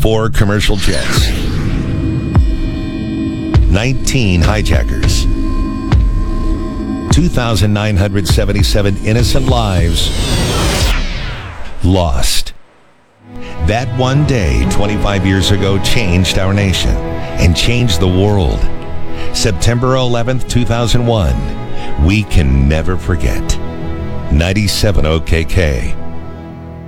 4 commercial jets, 19 hijackers, 2,977 innocent lives lost. That one day, 25 years ago, changed our nation and changed the world. September 11th, 2001. We can never forget. 97 OKK.